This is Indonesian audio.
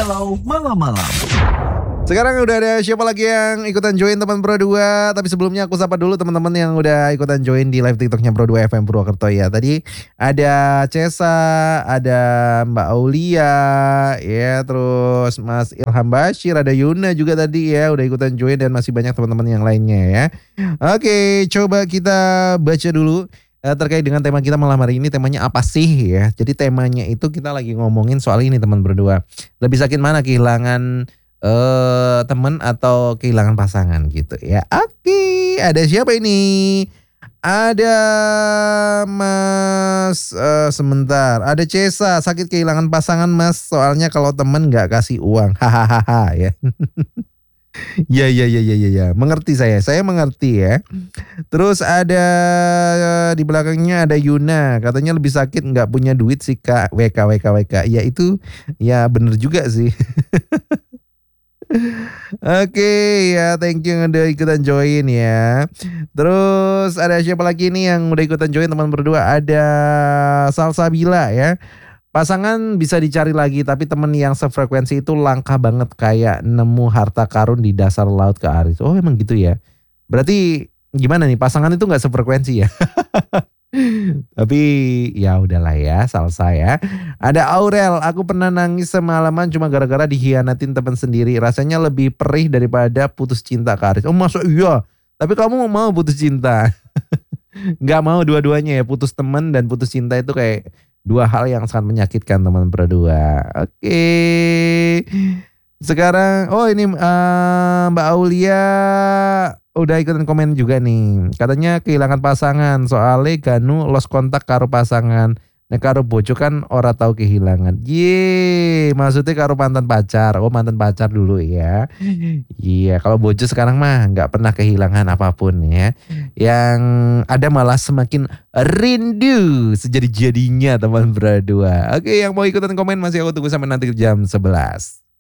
Galau Malam-Malam. Sekarang udah ada siapa lagi yang ikutan join teman Pro 2. Tapi sebelumnya aku sapa dulu teman-teman yang udah ikutan join di live TikToknya Pro 2 FM Purwokerto ya. Tadi ada Cesa, ada Mbak Aulia, ya terus Mas Ilham Bashir, ada Yuna juga tadi ya udah ikutan join dan masih banyak teman-teman yang lainnya ya. Oke, coba kita baca dulu terkait dengan tema kita malam hari ini. Temanya apa sih ya? Jadi temanya itu kita lagi ngomongin soal ini teman berdua. Lebih sakit mana, kehilangan teman atau kehilangan pasangan gitu ya. Oke, ada siapa ini? Ada Mas sebentar. Ada Cesa, sakit kehilangan pasangan Mas. Soalnya kalau teman nggak kasih uang. Hahaha ya. Ya. Mengerti saya. Saya mengerti ya. Terus ada di belakangnya ada Yuna. Katanya lebih sakit nggak punya duit sih Kak. WK. Ya itu ya bener juga sih. Oke ya, thank you yang udah ikutan join ya. Terus ada siapa lagi nih yang udah ikutan join teman berdua? Ada Salsabila ya. Pasangan bisa dicari lagi, tapi temen yang sefrekuensi itu langka banget, kayak nemu harta karun di dasar laut ke Aris. Oh emang gitu ya. Berarti gimana nih, pasangan itu gak sefrekuensi ya? Tapi ya udahlah ya, Salsa ya. Ada Aurel, aku pernah nangis semalaman cuma gara-gara dikhianatin teman sendiri. Rasanya lebih perih daripada putus cinta ke Aris. Oh masa iya? Tapi kamu mau putus cinta? Gak mau dua-duanya ya, putus teman dan putus cinta itu kayak dua hal yang sangat menyakitkan teman berdua. Oke. Sekarang, oh ini Mbak Aulia udah ikutan komen juga nih. Katanya kehilangan pasangan, soalnya Ganu lost kontak karo pasangan. Nah karo bojo kan ora tahu kehilangan. Ye, maksudnya karo mantan pacar. Oh mantan pacar dulu ya. Iya, kalau bojo sekarang mah nggak pernah kehilangan apapun ya. Yang ada malah semakin rindu sejadi-jadinya teman berdua. Oke, yang mau ikutan komen masih aku tunggu sampai nanti jam 11.